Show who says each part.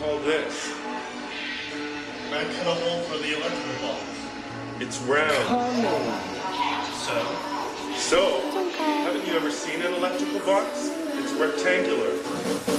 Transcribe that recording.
Speaker 1: call this?
Speaker 2: I cut a hole for the electrical box.
Speaker 1: It's round.
Speaker 2: So?
Speaker 1: So, haven't you ever seen an electrical box? It's rectangular.